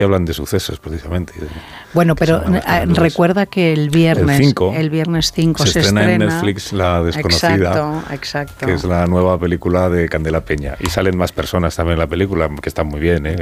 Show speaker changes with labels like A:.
A: Y hablan de sucesos, precisamente.
B: Bueno, pero recuerda que el viernes 5 se estrena
A: en Netflix La Desconocida.
B: Exacto.
A: Que es la nueva película de Candela Peña. Y salen más personas también en la película, que están muy bien, ¿eh?